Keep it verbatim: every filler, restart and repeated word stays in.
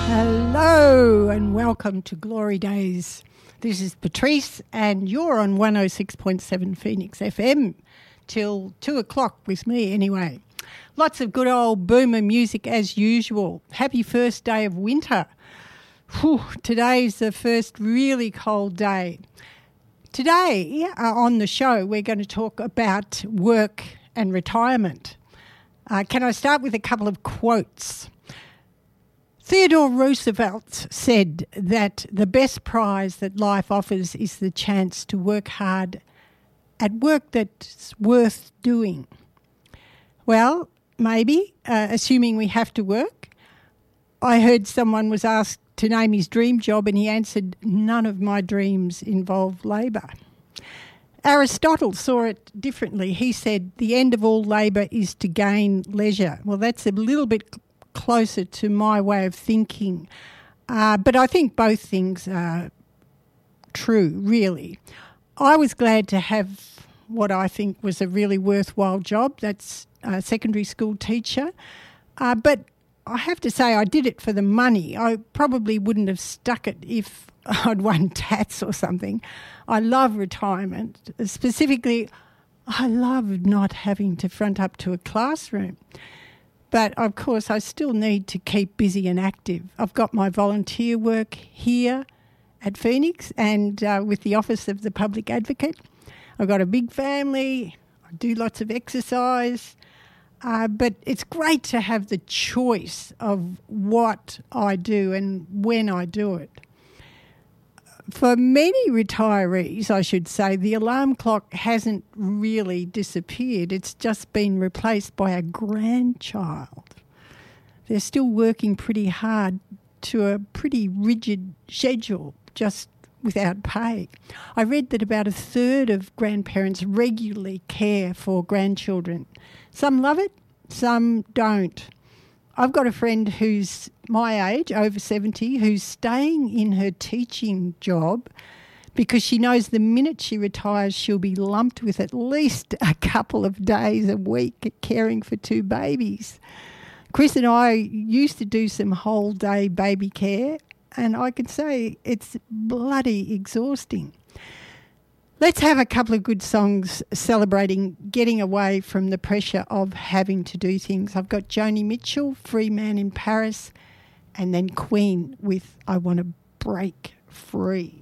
Hello and welcome to Glory Days. This is Patrice and you're on one oh six point seven Phoenix F M till two o'clock with me anyway. Lots of good old boomer music as usual. Happy first day of winter. Whew, today's the first really cold day. Today uh, on the show we're going to talk about work and retirement. Uh, can I start with a couple of quotes? Theodore Roosevelt said that the best prize that life offers is the chance to work hard at work that's worth doing. Well, maybe, uh, assuming we have to work. I heard someone was asked to name his dream job and he answered, none of my dreams involve labour. Aristotle saw it differently. He said, the end of all labour is to gain leisure. Well, that's a little bit closer to my way of thinking. Uh, but I think both things are true, really. I was glad to have what I think was a really worthwhile job. That's a secondary school teacher. Uh, but I have to say I did it for the money. I probably wouldn't have stuck it if I'd won tats or something. I love retirement. Specifically, I love not having to front up to a classroom. But, of course, I still need to keep busy and active. I've got my volunteer work here at Phoenix and uh, with the Office of the Public Advocate. I've got a big family. I do lots of exercise. Uh, but it's great to have the choice of what I do and when I do it. For many retirees, I should say, the alarm clock hasn't really disappeared. It's just been replaced by a grandchild. They're still working pretty hard to a pretty rigid schedule, just without pay. I read that about a third of grandparents regularly care for grandchildren. Some love it, some don't. I've got a friend who's my age, over seventy, who's staying in her teaching job because she knows the minute she retires she'll be lumped with at least a couple of days a week caring for two babies. Chris and I used to do some whole day baby care and I can say it's bloody exhausting. Let's have a couple of good songs celebrating getting away from the pressure of having to do things. I've got Joni Mitchell, Free Man in Paris, and then Queen with I Want to Break Free.